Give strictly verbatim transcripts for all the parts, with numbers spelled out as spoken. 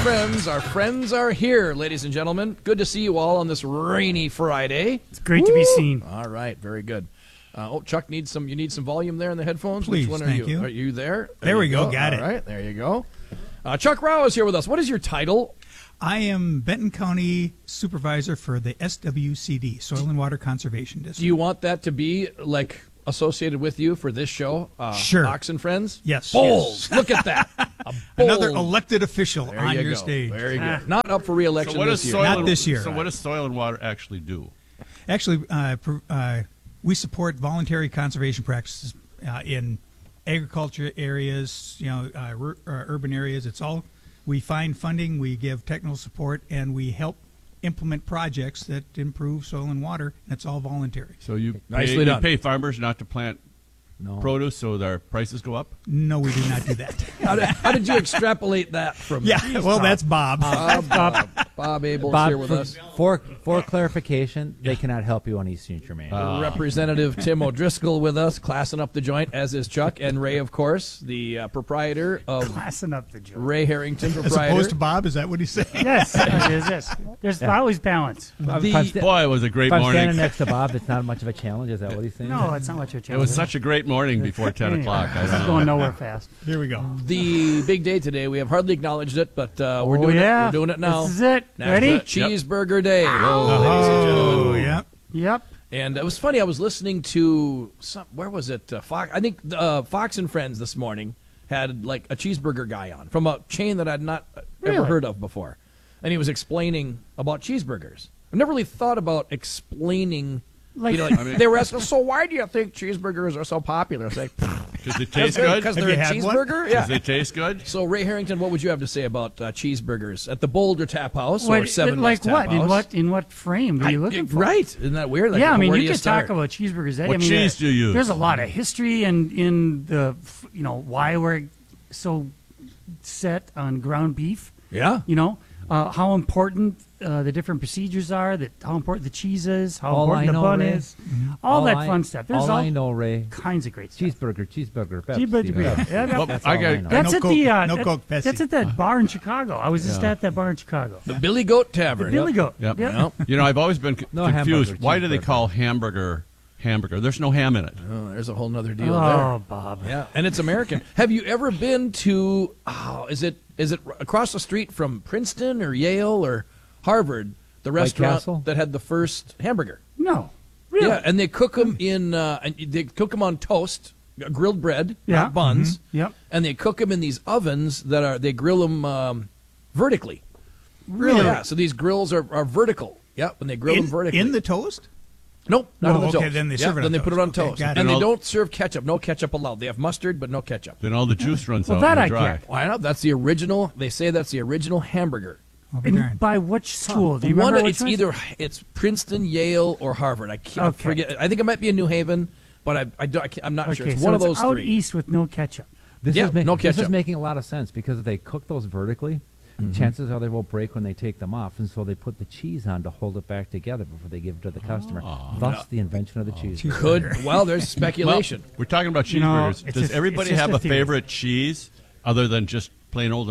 friends. Our friends are here, ladies and gentlemen. Good to see you all on this rainy Friday. It's great Woo! to be seen. All right, very good. Uh, oh, Chuck needs some. You need some volume there in the headphones. Please, Which one are thank you? you. Are you there? There, there we go. go. Got all it. All right, there you go. Uh, Chuck Rao is here with us. What is your title? I am Benton County Supervisor for the S W C D, Soil and Water Conservation District. Do you want that to be like associated with you for this show? Uh, sure. Ox and Friends? Yes. Bold. Yes. Look at that. A Another elected official there on you your go. stage. Very good. Not up for re-election so what this does year. soil Not and, this year. So what does Soil and Water actually do? Actually, uh, pr- uh, we support voluntary conservation practices uh, in agriculture areas, you know, uh, r- uh, urban areas. It's all, we find funding, we give technical support, and we help implement projects that improve soil and water, and it's all voluntary. So you Nicely pay, you done. pay farmers not to plant No. produce so their prices go up? No, we do not do that. How did, how did you extrapolate that from? Yeah, well, that's Bob. Bob, Bob, Bob Abel's Bob, here with for, us. for for clarification, they cannot help you on East Saint Germain. Uh, Representative Tim O'Driscoll with us, classing up the joint, as is Chuck and Ray, of course, the uh, proprietor of Classing up the joke. Ray Harrington, As proprietor. opposed to Bob, is that what he's saying? Yes, it is. Yes. There's Yeah. always balance. If the- I'm sta- Boy, it was a great if I'm standing morning. next to Bob, it's not much of a challenge. Is that what he's saying? No, it's not much of a It challenge. was such a great morning before ten Anyway, o'clock. I This don't is know. going nowhere fast. Here we go. The big day today. We have hardly acknowledged it, but uh, we're Oh, doing yeah. it. We're doing it now. This is it. That's Ready? it. Cheeseburger Day. Hello, ladies and gentlemen. Oh, yeah. Yep. And it was funny. I was listening to some. Where was it? Uh, Fox. I think uh, Fox and Friends this morning had like a cheeseburger guy on from a chain that I'd not ever Really? heard of before, and he was explaining about cheeseburgers. I've never really thought about explaining. Like, you know, like, I mean- they were asking, so why do you think cheeseburgers are so popular? I was like, Does it taste good? because Have they're you a had one? cheeseburger. Does Yeah. it taste good? So Ray Harrington, what would you have to say about uh, cheeseburgers at the Boulder Tap House or what, Seven like West what? Tap In House? what? In what frame are you I- looking for? Right? Isn't that weird? Like, yeah, I mean, where you do could start? talk about cheeseburgers. Eddie. What I mean, cheese uh, do you use? There's a lot of history and in, in the, f- you know, why we're so set on ground beef. Yeah. You know, uh, how important uh, the different procedures are, that how important the cheese is, how All important I the know, bun Ray, is, all, that I- fun stuff. There's all all, I know, Ray, kinds of great stuff. cheeseburger, cheeseburger, Pepsi. Cheeseburger. Pepsi. Yeah, that- Well, That's I all got. I know. That's No at Coke- the uh, no that- Coke, Pepsi. that's at that bar in Chicago. I was just Yeah. at that bar in Chicago. The Billy Goat Tavern. Billy Goat. Yep. Yep. Yep. You know, I've always been c- No confused. hamburger, Why do they cheeseburger. call hamburger hamburger? There's no ham in it. Oh, there's a whole nother deal Oh, Bob. there. Yeah, and it's American. Have you ever been to? Oh, is it is it across the street from Princeton or Yale or Harvard? The restaurant Castle? that had the first hamburger. No. Really? Yeah, and they cook them in. Uh, and they cook them on toast, uh, grilled bread, Yeah. not buns. Yep. And they cook them in these ovens that are. They grill them um, vertically. Really? Yeah. So these grills are, are vertical. Yeah, when they grill In, them vertically. in the toast? Nope, not Oh, on the okay, toast. then they Yeah, serve it Then on they put it toast. on Okay, toast, got and it. they And all- don't serve ketchup. No ketchup allowed. They have mustard, but no ketchup. Then all the juice runs Well, out. that and I they're dry. get. Why not? That's the original. They say that's the original hamburger. I'll be And darned. by which school? Do you One, remember which it's one? either it's Princeton, Yale, or Harvard. I can't Okay. forget. I think it might be in New Haven, but I, I, don't- I can't, I'm not Okay, sure. It's so one of it's those out three. east with no ketchup. This, Yeah, is ma- no this is ketchup. making a lot of sense because if they cook those vertically, chances are they will break when they take them off, and so they put the cheese on to hold it back together before they give it to the customer. Thus, the invention of the cheese. Could well, there's Well, speculation. we're talking about You know, cheeseburgers. it's Does just- everybody it's just have a a theory. favorite cheese other than just plain old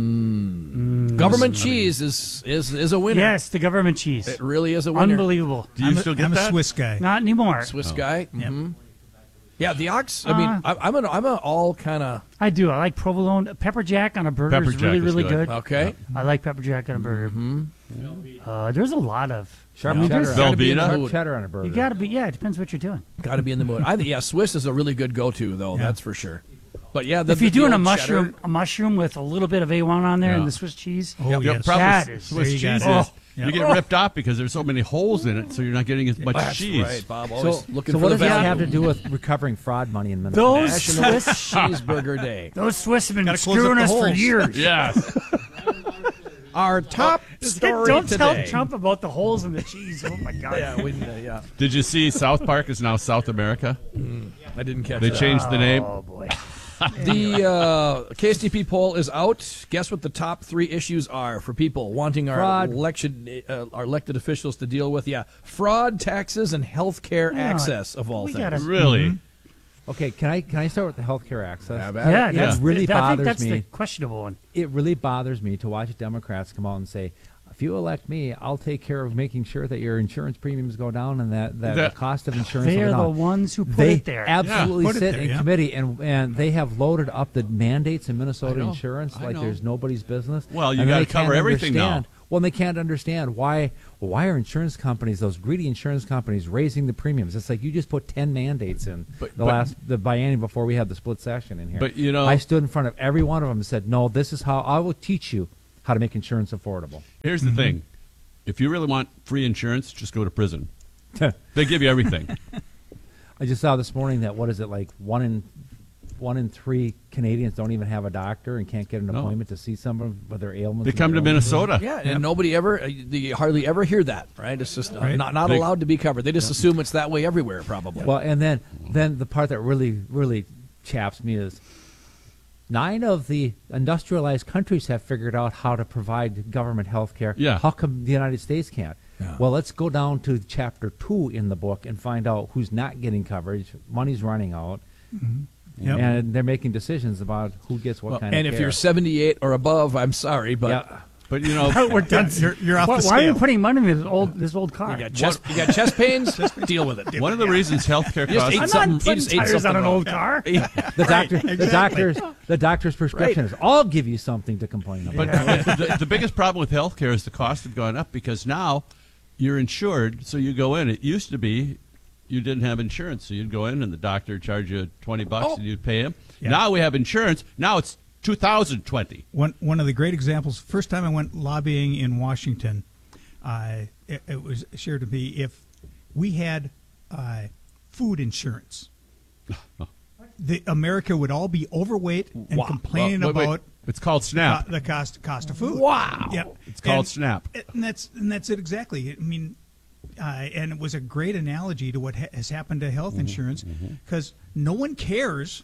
American? Government cheese is is is a winner. Yes, the government cheese. It really is a winner. Unbelievable. Do you I'm, still a, get I'm that? a Swiss guy. Not anymore. Swiss guy. Yep. hmm Yeah, the ox. I mean, Uh, I, I'm an I'm a all kind of I do. I like provolone. Pepper jack on a burger Pepper is jack really, is really good. good. okay. I like pepper jack on a burger. Mm-hmm. Uh, there's a lot of. Sharp I mean, cheddar, there's- on- Gotta be in the Velveeta? sharp mood. cheddar on a burger. You got to be. Yeah, it depends what you're doing. Got to be in the mood. I think yeah, Swiss is a really good go-to though. Yeah. That's for sure. But yeah, the, If you're the doing a old mushroom, cheddar- a mushroom with a little bit of A one on there Yeah. and the Swiss cheese. Oh, Yep, yes. problem That with is- Swiss there you cheese got is it. Yeah. you get ripped off because there's so many holes in it, so you're not getting as much That's cheese. right, Bob. So, Always looking so for what the does that value. have to do with recovering fraud money in Minnesota? Those National Swiss, Cheeseburger Day. those Swiss have been Gotta close screwing up the us for holes. years. Yes. Our top story Don't today. tell Trump about the holes in the cheese. Oh my God. Yeah, we, uh, yeah. Did you see South Park is now South America? I didn't catch They that. changed the name. Oh boy. The uh, K S T P poll is out. Guess what the top three issues are for people wanting our Fraud. election, uh, our elected officials to deal with? Yeah, fraud, taxes, and health care Yeah, access of all we things. gotta- Really? Okay, can I can I start with the healthcare access? Have Yeah, at it. that's, It really I think bothers that's me. the questionable one. It really bothers me to watch Democrats come out and say, if you elect me, I'll take care of making sure that your insurance premiums go down and that, that That- the cost of insurance They will are go the down. ones who put They it there. absolutely Yeah. Put it sit there, in yeah. committee, and and they have loaded up the mandates in Minnesota I know, insurance I like know. there's nobody's business. Well, you And gotta they can't cover everything now. understand- Well, they can't understand why. Why are insurance companies, those greedy insurance companies, raising the premiums? It's like you just put ten mandates in But- the but- last the biennium before we had the split session in here. But, you know- I stood in front of every one of them and said, "No, this is how I will teach you how to make insurance affordable." Here's the thing. If you really want free insurance, just go to prison. They give you everything. I just saw this morning that what is it like one in one in three Canadians don't even have a doctor and can't get an No. appointment to see someone with their ailments. They and come their to illnesses. Minnesota. Yeah, and nobody ever, uh, you hardly ever hear that, right? It's just uh, Right. not not They- allowed to be covered. They just assume it's that way everywhere, probably. Well, and then then the part that really really chaps me is nine of the industrialized countries have figured out how to provide government health care. Yeah. How come the United States can't? Yeah. Well, let's go down to chapter two in the book and find out who's not getting coverage. Money's running out. Yep. And they're making decisions about who gets what Well, kind and of if care. you're seventy-eight or above, I'm sorry, but yeah. But, you know, We're done. You're, you're off Why, the why are you scale. putting money in this old this old car? you got chest, you got chest pains. Deal with it. one of the reasons healthcare Just costs... eat I'm something- not he putting just ate tires on something an wrong. old car. The doctor, the doctor's, the doctor's prescription is, I'll give you something to complain about. But the, the biggest problem with healthcare is the costs have gone up because now you're insured, so you go in. It used to be you didn't have insurance, so you'd go in and the doctor would charge you twenty bucks Oh. and you'd pay him. Yeah. Now we have insurance. Now it's two thousand twenty. One one of the great examples. First time I went lobbying in Washington, uh, it, it was shared to me if we had uh, food insurance, the America would all be overweight and Wow. complaining Well, wait, wait. about It's called uh, SNAP. the cost cost of food. Wow. Yeah, It's called and, SNAP. and that's and that's it exactly. I mean, uh, and it was a great analogy to what ha- has happened to health insurance because no one cares,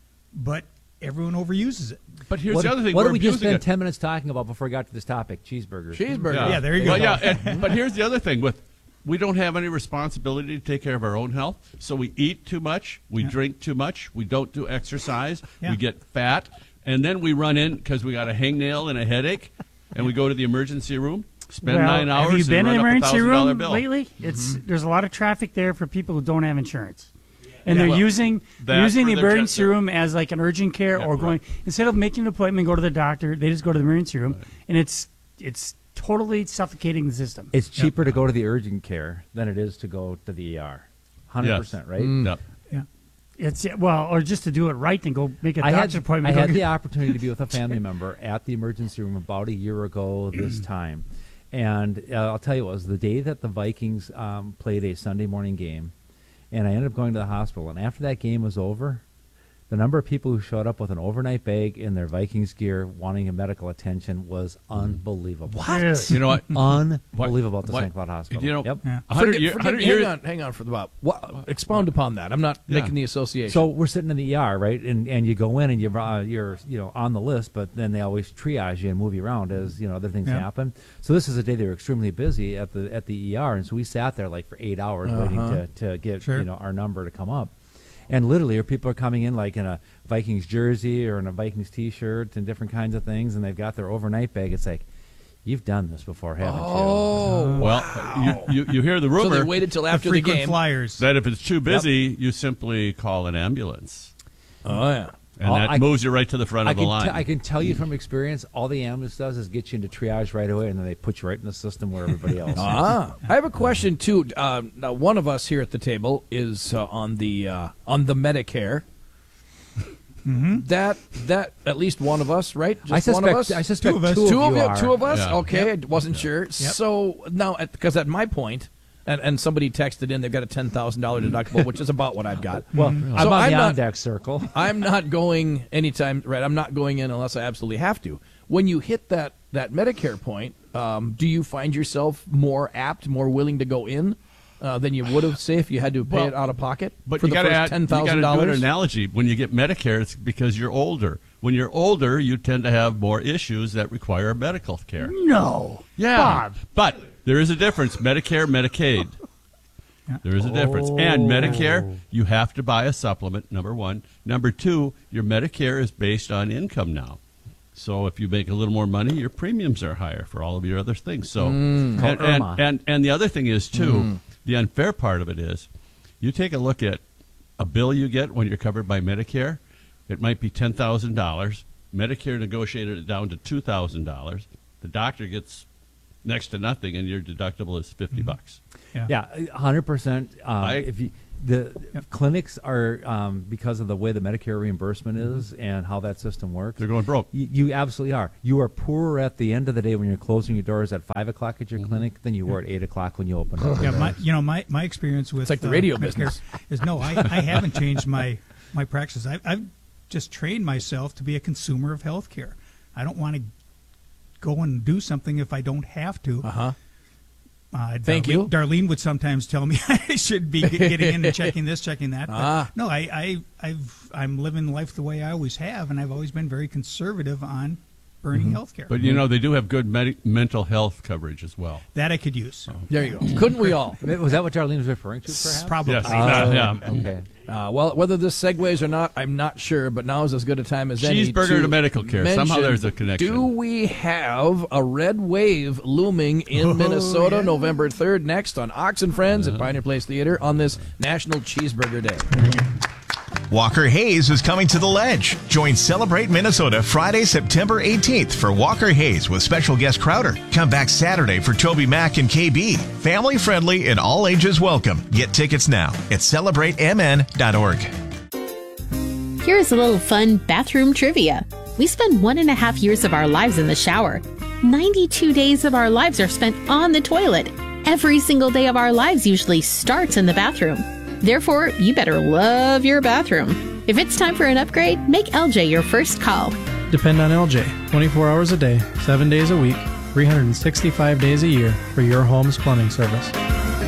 but everyone overuses it. But here's What, the other thing. what we're did we just abusing spend it. ten minutes talking about before we got to this topic? Cheeseburgers. Cheeseburger. Yeah, there you Well, go. yeah, and, but here's the other thing: with we don't have any responsibility to take care of our own health, so we eat too much, we drink too much, we don't do exercise, Yeah. we get fat, and then we run in because we got a hangnail and a headache, and we go to the emergency room, spend Well, nine hours, have you been and in the run up a emergency thousand dollar room bill. lately? It's there's a lot of traffic there for people who don't have insurance, and Yeah. they're Well, using that's using the where they're emergency just- room as like an urgent care Yeah, or right. going instead of making an appointment, go to the doctor. They just go to the emergency room, and it's it's totally suffocating the system. It's cheaper to go to the urgent care than it is to go to the E R. one hundred percent, right? Yep. Yeah. It's well, or just to do it right and go make a I had, doctor's appointment. I go had get- the opportunity to be with a family member at the emergency room about a year ago this time. And uh, I'll tell you, it was the day that the Vikings um, played a Sunday morning game. And I ended up going to the hospital. And after that game was over, the number of people who showed up with an overnight bag in their Vikings gear wanting a medical attention was unbelievable. Really? You know what? Unbelievable at the What- Saint Cloud Hospital. You know, Yep. Yeah. a hundred Forget- year- forget- hundred hang years. on, hang on for the Bob. What, expound upon that. I'm not Yeah. making the association. So we're sitting in the E R, right? And and you go in and you're uh, you're you know on the list, but then they always triage you and move you around as you know other things Yeah. happen. So this is a day they were extremely busy at the at the E R, and so we sat there like for eight hours waiting Uh-huh. to, to get Sure. you know our number to come up. And literally, people are coming in like in a Vikings jersey or in a Vikings T-shirt and different kinds of things, and they've got their overnight bag. It's like, you've done this before, haven't oh, Well, you, you, you hear the so rumor they waited till The after the frequent game. flyers. that if it's too busy, you simply call an ambulance, Oh yeah. and Oh, that I- moves you right to the front I of the can, line. t- I can tell you from experience, all the ambulance does is get you into triage right away, and then they put you right in the system where everybody else is. Ah, I have a question too. Uh, now, one of us here at the table is uh, on the uh, on the Medicare. That that at least one of us, right? Just I suspect, one of us. I suspect Two of us. two, two of of you you, are. two of us. Yeah. Okay, I wasn't sure. So now, because at, my point, and, and somebody texted in, they've got a ten thousand dollar deductible, which is about what I've got. Well, I'm So on I'm the not- on deck circle. I'm not going anytime. Right, I'm not going in unless I absolutely have to. When you hit that that Medicare point, um, do you find yourself more apt, more willing to go in uh, than you would have, say, if you had to pay Well, it out of pocket But for you the got to first add, ten you got thousand to do an dollars? analogy. When you get Medicare, it's because you're older. When you're older, you tend to have more issues that require medical care. No, Yeah, Bob. but there is a difference: Medicare, Medicaid. There is a difference. And Oh. Medicare, you have to buy a supplement, number one. Number two, your Medicare is based on income now. So if you make a little more money, your premiums are higher for all of your other things. So, and, Called and, IRMA. and, and the other thing is, too, the unfair part of it is, you take a look at a bill you get when you're covered by Medicare, it might be ten thousand dollars. Medicare negotiated it down to two thousand dollars. The doctor gets next to nothing, and your deductible is fifty bucks. Yeah. Yeah, one hundred percent. Um, I- if you, the clinics are, um, because of the way the Medicare reimbursement is and how that system works, They're going broke. You, you absolutely are. You are poorer at the end of the day when you're closing your doors at five o'clock at your clinic than you were at eight o'clock when you opened up. Yeah, my, you know, my, my experience with It's like the uh, radio Medicare business. is no, I, I haven't changed my my practice. I, I've just trained myself to be a consumer of healthcare. I don't want to go and do something if I don't have to. Uh-huh. Uh, Thank Darlene, you. Darlene would sometimes tell me I should be get- getting in and checking this, checking that. But Ah. no, I, I, I've, I'm living life the way I always have, and I've always been very conservative on burning health care. But, you know, they do have good med- mental health coverage as well. that I could use. There you go. Couldn't we all? Was that what Darlene was referring to, perhaps? Probably. Yes. Oh, Yeah. Okay. Uh, well, whether this segues or not, I'm not sure, but now is as good a time as any Cheeseburger to medical care. Somehow mention, there's a connection. Do we have a red wave looming in Oh, Minnesota yeah. November third next on Ox and Friends at Pioneer Place Theater on this National Cheeseburger Day? Walker Hayes is coming to the Ledge. Join Celebrate Minnesota Friday, September eighteenth for Walker Hayes with special guest Crowder. Come back Saturday for Toby Mac and K B. Family friendly and all ages welcome. Get tickets now at celebrate m n dot org. Here's a little fun bathroom trivia. We spend one and a half years of our lives in the shower. ninety-two days of our lives are spent on the toilet. Every single day of our lives usually starts in the bathroom. Therefore, you better love your bathroom. If it's time for an upgrade, make L J your first call. Depend on L J twenty-four hours a day, seven days a week, three hundred sixty-five days a year for your home's plumbing service.